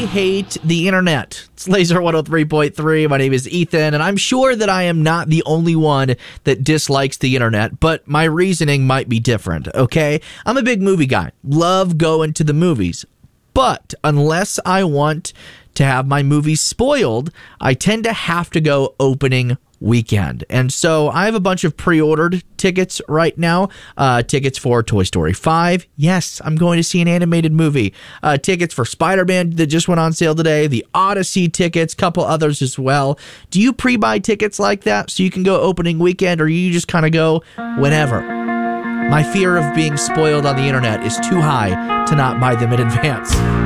hate the internet. It's Laser 103.3. My name is Ethan, and I'm sure that I am not the only one that dislikes the internet, but my reasoning might be different, okay? I'm a big movie guy. Love going to the movies. But unless I want to have my movies spoiled, I tend to have to go opening weekend. And so I have a bunch of pre-ordered tickets right now. Tickets for Toy Story 5. Yes, I'm going to see an animated movie. Tickets for Spider-Man that just went on sale today. The Odyssey tickets, couple others as well. Do you pre-buy tickets like that so you can go opening weekend, or you just kind of go whenever? My fear of being spoiled on the internet is too high to not buy them in advance.